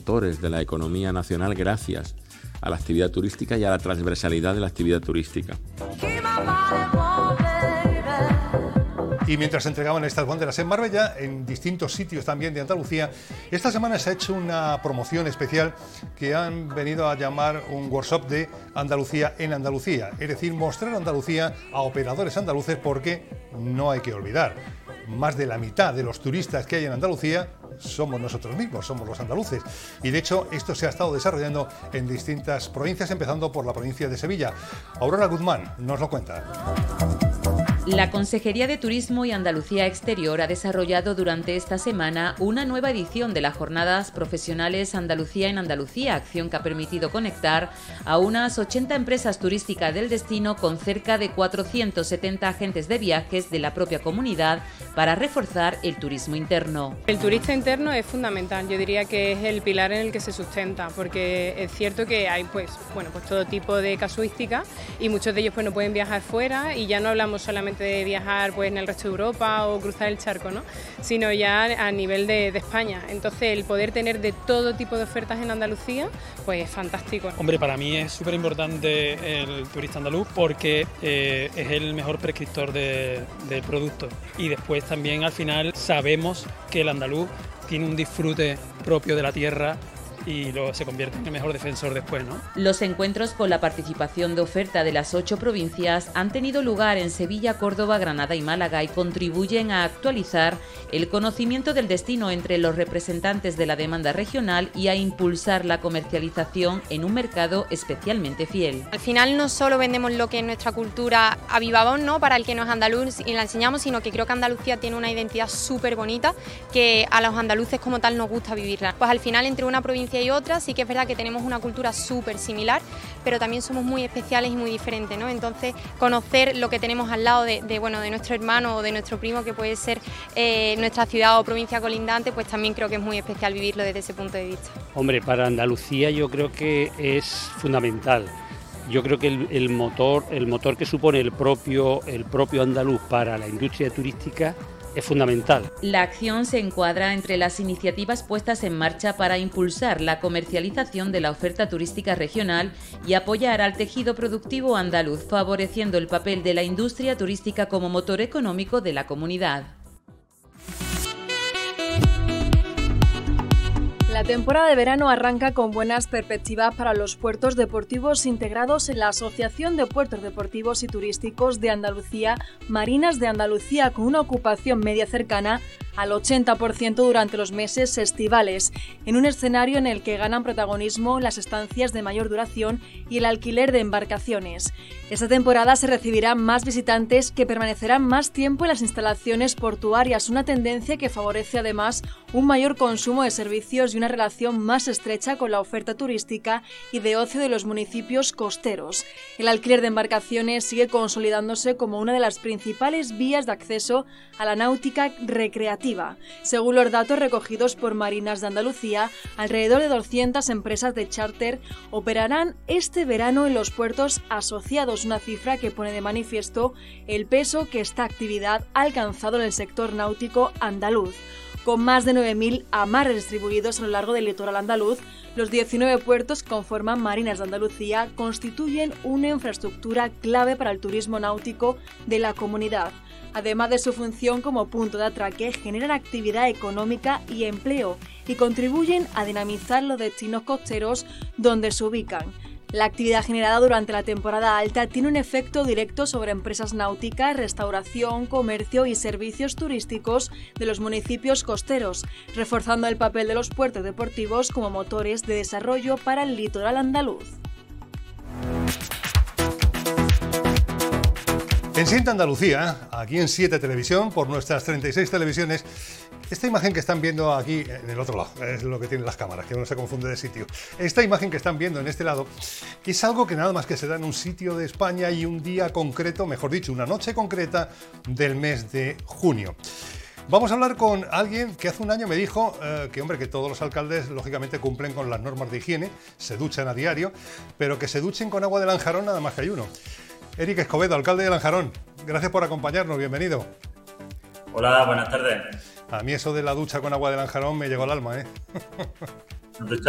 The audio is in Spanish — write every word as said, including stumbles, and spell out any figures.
motores de la economía nacional gracias a la actividad turística y a la transversalidad de la actividad turística. Y mientras se entregaban estas banderas en Marbella, en distintos sitios también de Andalucía, esta semana se ha hecho una promoción especial que han venido a llamar un workshop de Andalucía en Andalucía. Es decir, mostrar Andalucía a operadores andaluces, porque no hay que olvidar, más de la mitad de los turistas que hay en Andalucía somos nosotros mismos, somos los andaluces. Y de hecho esto se ha estado desarrollando en distintas provincias, empezando por la provincia de Sevilla. Aurora Guzmán nos lo cuenta. La Consejería de Turismo y Andalucía Exterior ha desarrollado durante esta semana una nueva edición de las Jornadas Profesionales Andalucía en Andalucía, acción que ha permitido conectar a unas ochenta empresas turísticas del destino con cerca de cuatrocientos setenta agentes de viajes de la propia comunidad para reforzar el turismo interno. El turista interno es fundamental, yo diría que es el pilar en el que se sustenta, porque es cierto que hay pues, bueno, pues todo tipo de casuística y muchos de ellos pues no pueden viajar fuera, y ya no hablamos solamente de viajar pues en el resto de Europa o cruzar el charco, ¿no?, sino ya a nivel de, de España. Entonces el poder tener de todo tipo de ofertas en Andalucía pues es fantástico. Hombre, para mí es súper importante el turista andaluz porque eh, es el mejor prescriptor de, del producto, y después también al final sabemos que el andaluz tiene un disfrute propio de la tierra y lo, se convierte en el mejor defensor después, ¿no? Los encuentros con la participación de oferta de las ocho provincias han tenido lugar en Sevilla, Córdoba, Granada y Málaga y contribuyen a actualizar el conocimiento del destino entre los representantes de la demanda regional y a impulsar la comercialización en un mercado especialmente fiel. Al final no solo vendemos lo que es nuestra cultura a viva voz, ¿no?, para el que no es andaluz y la enseñamos, sino que creo que Andalucía tiene una identidad súper bonita que a los andaluces como tal nos gusta vivirla. Pues al final entre una provincia y otra sí que es verdad que tenemos una cultura súper similar, pero también somos muy especiales y muy diferentes, ¿no? Entonces conocer lo que tenemos al lado de, de, bueno, de nuestro hermano o de nuestro primo, que puede ser eh, nuestra ciudad o provincia colindante, pues también creo que es muy especial vivirlo desde ese punto de vista. Hombre, para Andalucía yo creo que es fundamental. Yo creo que el, el motor, el motor que supone el propio, el propio andaluz para la industria turística es fundamental. La acción se encuadra entre las iniciativas puestas en marcha para impulsar la comercialización de la oferta turística regional y apoyar al tejido productivo andaluz, favoreciendo el papel de la industria turística como motor económico de la comunidad. La temporada de verano arranca con buenas perspectivas para los puertos deportivos integrados en la Asociación de Puertos Deportivos y Turísticos de Andalucía, Marinas de Andalucía, con una ocupación media cercana al ochenta por ciento durante los meses estivales, en un escenario en el que ganan protagonismo las estancias de mayor duración y el alquiler de embarcaciones. Esta temporada se recibirán más visitantes que permanecerán más tiempo en las instalaciones portuarias, una tendencia que favorece además un mayor consumo de servicios y una relación más estrecha con la oferta turística y de ocio de los municipios costeros. El alquiler de embarcaciones sigue consolidándose como una de las principales vías de acceso a la náutica recreativa. Según los datos recogidos por Marinas de Andalucía, alrededor de doscientas empresas de charter operarán este verano en los puertos asociados, una cifra que pone de manifiesto el peso que esta actividad ha alcanzado en el sector náutico andaluz. Con más de nueve mil amarres distribuidos a lo largo del litoral andaluz, los diecinueve puertos que conforman Marinas de Andalucía constituyen una infraestructura clave para el turismo náutico de la comunidad. Además de su función como punto de atraque, generan actividad económica y empleo y contribuyen a dinamizar los destinos costeros donde se ubican. La actividad generada durante la temporada alta tiene un efecto directo sobre empresas náuticas, restauración, comercio y servicios turísticos de los municipios costeros, reforzando el papel de los puertos deportivos como motores de desarrollo para el litoral andaluz. En Siente Andalucía, aquí en siete Televisión, por nuestras treinta y seis televisiones, esta imagen que están viendo aquí, en el otro lado, es lo que tienen las cámaras, que uno se confunde de sitio. Esta imagen que están viendo en este lado es algo que nada más que se da en un sitio de España y un día concreto, mejor dicho, una noche concreta del mes de junio. Vamos a hablar con alguien que hace un año me dijo eh, que, hombre, que todos los alcaldes lógicamente cumplen con las normas de higiene, se duchan a diario, pero que se duchen con agua de Lanjarón nada más que hay uno. Eric Escobedo, alcalde de Lanjarón, gracias por acompañarnos, bienvenido. Hola, buenas tardes. A mí eso de la ducha con agua de Lanjarón me llegó al alma, ¿eh? Nos